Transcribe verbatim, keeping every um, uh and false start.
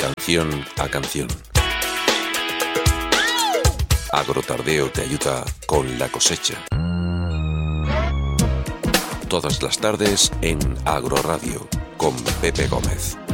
canción a canción. Agrotardeo te ayuda con la cosecha. Todas las tardes en Agroradio con Pepe Gómez.